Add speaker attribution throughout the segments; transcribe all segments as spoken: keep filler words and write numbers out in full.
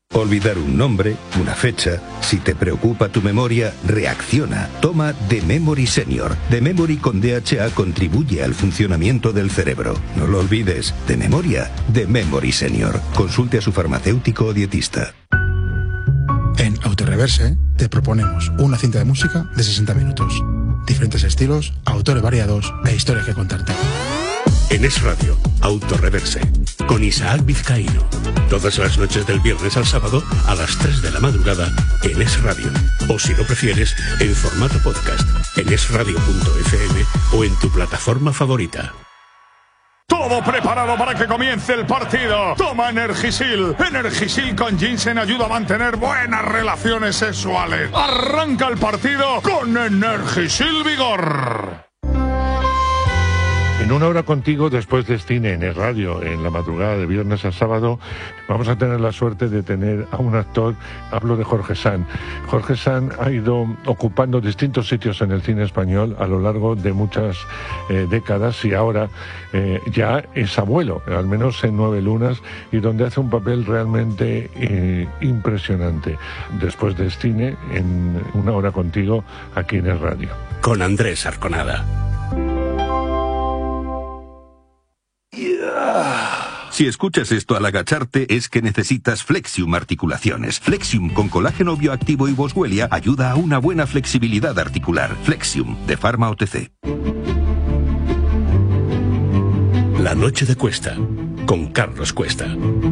Speaker 1: Olvidar un nombre, una fecha. Si te preocupa tu memoria, reacciona. Toma The Memory Senior. The Memory con D H A contribuye al funcionamiento del cerebro. No lo olvides. De memoria, The Memory Senior. Consulte a su farmacéutico o dietista.
Speaker 2: En Autoreverse te proponemos una cinta de música de sesenta minutos. Diferentes estilos, autores variados e historias que contarte.
Speaker 3: En Es Radio, Autoreverse, con Isaac Vizcaíno. Todas las noches del viernes al sábado a las tres de la madrugada en Es Radio. O si lo prefieres, en formato podcast, en esradio punto efe eme o en tu plataforma favorita.
Speaker 4: Todo preparado para que comience el partido. Toma Energisil. Energisil con ginseng ayuda a mantener buenas relaciones sexuales. Arranca el partido con Energisil Vigor.
Speaker 5: En una hora contigo, después de cine en el radio, en la madrugada de viernes a sábado, vamos a tener la suerte de tener a un actor, hablo de Jorge Sanz. Jorge Sanz ha ido ocupando distintos sitios en el cine español a lo largo de muchas eh, décadas y ahora eh, ya es abuelo, al menos en Nueve Lunas, y donde hace un papel realmente eh, impresionante. Después de cine, en una hora contigo, aquí en el radio.
Speaker 3: Con Andrés Arconada.
Speaker 1: Si escuchas esto al agacharte es que necesitas Flexium Articulaciones. Flexium con colágeno bioactivo y boswellia ayuda a una buena flexibilidad articular. Flexium, de Pharma O T C.
Speaker 3: La noche de Cuesta, con Carlos Cuesta.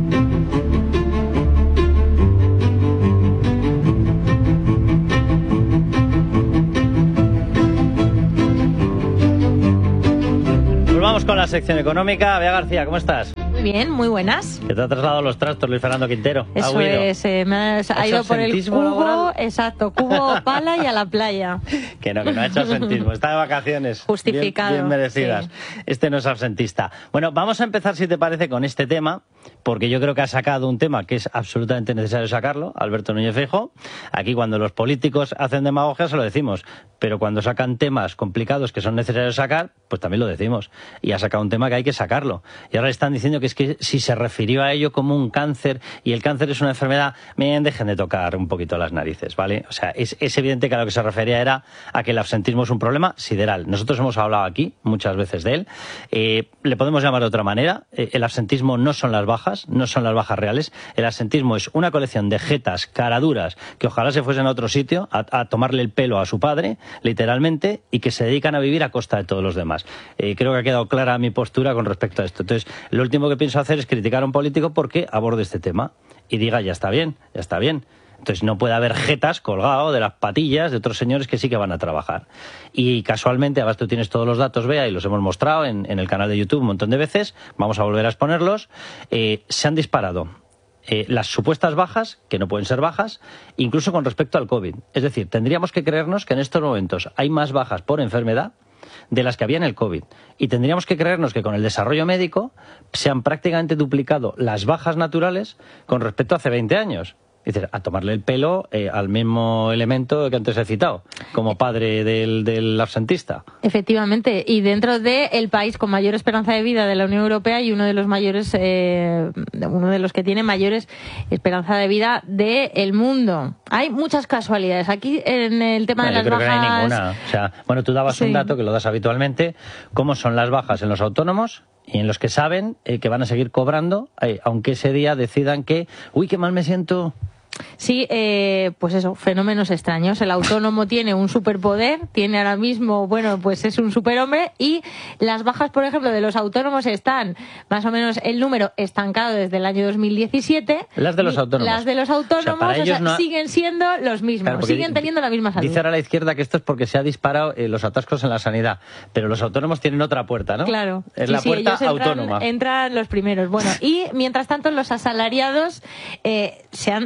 Speaker 6: Vamos con la sección económica. Bea García, ¿cómo estás?
Speaker 7: Muy bien, muy buenas.
Speaker 6: Que te ha trasladado los trastos Luis Fernando Quintero.
Speaker 7: Eso es, eh, me ha, ha ido por el cubo, laboral? Exacto, cubo, pala y a la playa.
Speaker 6: Que no, que no ha hecho absentismo, está de vacaciones.
Speaker 7: Justificado.
Speaker 6: Bien, bien merecidas. Sí. Este no es absentista. Bueno, vamos a empezar, si te parece, con este tema, porque yo creo que ha sacado un tema que es absolutamente necesario sacarlo, Alberto Núñez Feijóo. Aquí cuando los políticos hacen demagogia se lo decimos, pero cuando sacan temas complicados que son necesarios sacar, pues también lo decimos. Y ha sacado un tema que hay que sacarlo. Y ahora le están diciendo que es que si se refirió a ello como un cáncer, y el cáncer es una enfermedad, me dejen de tocar un poquito las narices, ¿vale? O sea, es, es evidente que a lo que se refería era a que el absentismo es un problema sideral. Nosotros hemos hablado aquí muchas veces de él. Eh, le podemos llamar de otra manera. Eh, el absentismo no son las bajas, no son las bajas reales. El absentismo es una colección de jetas caraduras que ojalá se fuesen a otro sitio a, a tomarle el pelo a su padre, literalmente, y que se dedican a vivir a costa de todos los demás. Eh, creo que ha quedado clara mi postura con respecto a esto. Entonces, lo último que pienso hacer es criticar a un político porque aborde este tema y diga, ya está bien, ya está bien. Entonces no puede haber jetas colgado de las patillas de otros señores que sí que van a trabajar. Y casualmente, además tú tienes todos los datos, Bea, y los hemos mostrado en, en el canal de YouTube un montón de veces, vamos a volver a exponerlos, eh, se han disparado eh, las supuestas bajas, que no pueden ser bajas, incluso con respecto al COVID. Es decir, tendríamos que creernos que en estos momentos hay más bajas por enfermedad de las que había en el COVID. Y tendríamos que creernos que con el desarrollo médico se han prácticamente duplicado las bajas naturales con respecto a hace veinte años. Es decir, a tomarle el pelo eh, al mismo elemento que antes he citado, como padre del, del absentista.
Speaker 7: Efectivamente, y dentro del país con mayor esperanza de vida de la Unión Europea y uno de los mayores, eh, uno de los que tiene mayores esperanza de vida del mundo. Hay muchas casualidades. Aquí en el tema
Speaker 6: no,
Speaker 7: de las
Speaker 6: yo creo
Speaker 7: bajas...
Speaker 6: que no hay ninguna. O sea, bueno, tú dabas sí. un dato que lo das habitualmente, cómo son las bajas en los autónomos y en los que saben eh, que van a seguir cobrando, eh, aunque ese día decidan que, uy, qué mal me siento.
Speaker 7: Sí, eh, pues eso, fenómenos extraños. El autónomo tiene un superpoder, tiene ahora mismo, bueno, pues es un superhombre, y las bajas, por ejemplo, de los autónomos están más o menos el número estancado desde el año dos mil diecisiete.
Speaker 6: Las de los autónomos.
Speaker 7: Las de los autónomos, o sea, o sea, no ha... siguen siendo los mismos, claro, siguen teniendo la misma salud.
Speaker 6: Dice ahora la izquierda que esto es porque se ha disparado eh, los atascos en la sanidad, pero los autónomos tienen otra puerta, ¿no?
Speaker 7: Claro.
Speaker 6: Es
Speaker 7: sí,
Speaker 6: la
Speaker 7: sí,
Speaker 6: puerta
Speaker 7: ellos entran,
Speaker 6: autónoma.
Speaker 7: Entran los primeros. Bueno, y mientras tanto los asalariados eh, se han más que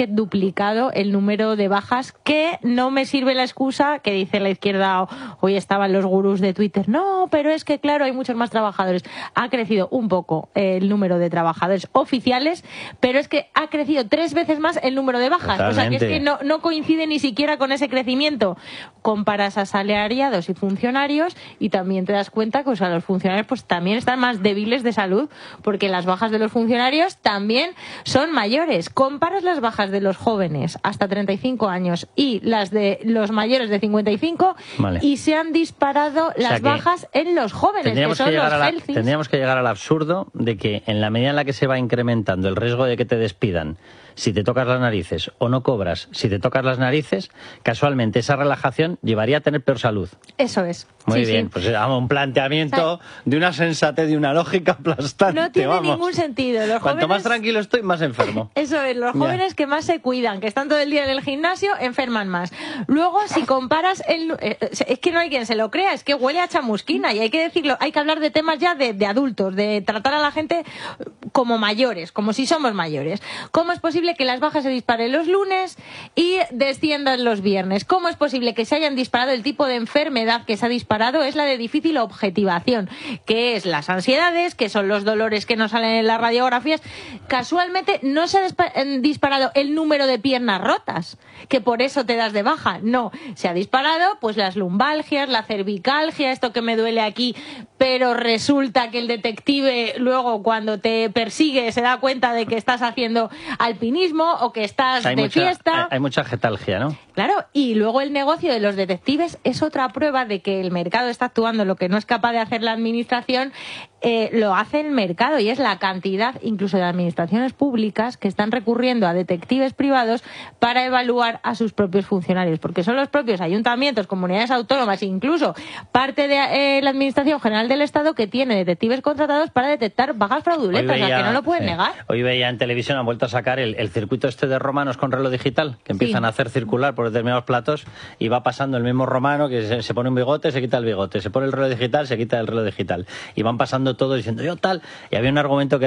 Speaker 7: que duplicado el número de bajas, que no me sirve la excusa que dice la izquierda, hoy estaban los gurús de Twitter, no, pero es que claro, hay muchos más trabajadores. Ha crecido un poco el número de trabajadores oficiales, pero es que ha crecido tres veces más el número de bajas.
Speaker 6: Totalmente.
Speaker 7: O sea, que es que no, no coincide ni siquiera con ese crecimiento. Comparas a asalariados y funcionarios y también te das cuenta que, o sea, los funcionarios pues también están más débiles de salud, porque las bajas de los funcionarios también son mayores. Comparas las bajas de los jóvenes hasta treinta y cinco años y las de los mayores de cincuenta y cinco, vale, y se han disparado las, o sea, bajas en los jóvenes,
Speaker 6: tendríamos
Speaker 7: que son
Speaker 6: que llegar
Speaker 7: los
Speaker 6: a la,
Speaker 7: healthies.
Speaker 6: Tendríamos que llegar al absurdo de que en la medida en la que se va incrementando el riesgo de que te despidan si te tocas las narices o no cobras si te tocas las narices, casualmente esa relajación llevaría a tener peor salud.
Speaker 7: Eso es.
Speaker 6: Muy
Speaker 7: sí,
Speaker 6: bien,
Speaker 7: sí.
Speaker 6: pues vamos, un planteamiento, o sea, de una sensatez, de una lógica aplastante.
Speaker 7: No tiene
Speaker 6: vamos.
Speaker 7: ningún sentido. Los
Speaker 6: Cuanto
Speaker 7: jóvenes...
Speaker 6: más tranquilo estoy, más enfermo.
Speaker 7: Eso es, los jóvenes yeah. que más se cuidan, que están todo el día en el gimnasio, enferman más. Luego, si comparas el... Es que no hay quien se lo crea, es que huele a chamusquina y hay que decirlo, hay que hablar de temas ya de, de adultos, de tratar a la gente como mayores, como si somos mayores. ¿Cómo es posible que las bajas se disparen los lunes y desciendan los viernes? ¿Cómo es posible que se hayan disparado? El tipo de enfermedad que se ha disparado es la de difícil objetivación, que es las ansiedades, que son los dolores que nos salen en las radiografías. Casualmente no se ha disparado el número de piernas rotas, que por eso te das de baja. No, se ha disparado pues las lumbalgias, la cervicalgia, esto que me duele aquí, pero resulta que el detective luego cuando te persigue se da cuenta de que estás haciendo alpinismo o que estás
Speaker 6: o sea, hay
Speaker 7: de
Speaker 6: mucha,
Speaker 7: fiesta.
Speaker 6: Hay, hay mucha getalgia, ¿no?
Speaker 7: Claro, y luego el negocio de los detectives es otra prueba de que el mercado está actuando lo que no es capaz de hacer la administración, eh, lo hace el mercado, y es la cantidad incluso de administraciones públicas que están recurriendo a detectives privados para evaluar a sus propios funcionarios, porque son los propios ayuntamientos, comunidades autónomas, incluso parte de eh, la Administración General del Estado que tiene detectives contratados para detectar bajas fraudulentas, veía, o sea, que no lo pueden sí. negar.
Speaker 6: Hoy veía en televisión, han vuelto a sacar el, el circuito este de romanos con reloj digital, que empiezan sí. a hacer circular por determinados platos y va pasando el mismo romano que se, se pone un bigote, se quita el bigote, se pone el reloj digital, se quita el reloj digital y van pasando todo diciendo yo tal, y había un argumento que